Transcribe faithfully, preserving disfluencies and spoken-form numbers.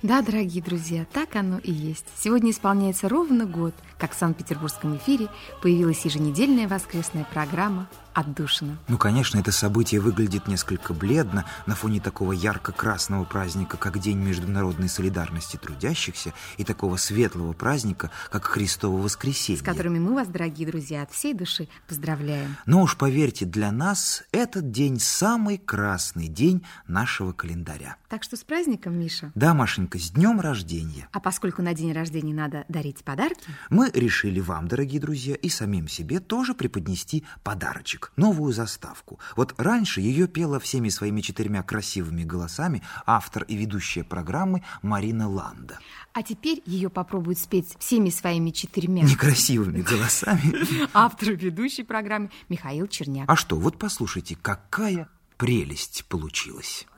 Да, дорогие друзья, так оно и есть. Сегодня исполняется ровно год, как в Санкт-Петербургском эфире появилась еженедельная воскресная программа «Отдушина». Ну, конечно, это событие выглядит несколько бледно на фоне такого ярко-красного праздника, как День международной солидарности трудящихся, и такого светлого праздника, как Христово воскресенье. С которыми мы вас, дорогие друзья, от всей души поздравляем. Но уж поверьте, для нас этот день самый красный день нашего календаря. Так что с праздником, Миша. Да, Машенька, с днем рождения. А поскольку на день рождения надо дарить подарки, мы решили вам, дорогие друзья, и самим себе тоже преподнести подарочек, новую заставку. Вот раньше ее пела всеми своими четырьмя красивыми голосами автор и ведущая программы Марина Ланда. А теперь ее попробует спеть всеми своими четырьмя некрасивыми голосами автор и ведущей программы Михаил Черняк. А что, вот послушайте, какая прелесть получилась.